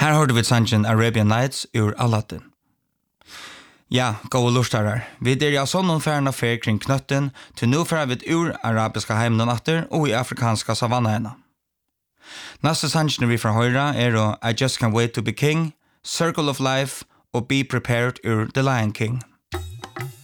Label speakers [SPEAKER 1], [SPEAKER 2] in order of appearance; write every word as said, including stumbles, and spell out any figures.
[SPEAKER 1] Her hørte vi sangen Arabian Nights ur Aladdin. Ja, gode lustarar. Vi der ja sånn færna fer kring knøtten, til nå fer vi ur arabiska heimnen atter og i afrikanska savannaena. Neste sangen vi fra høyra er I Just Can't Wait to Be King, Circle of Life og Be Prepared ur The Lion King.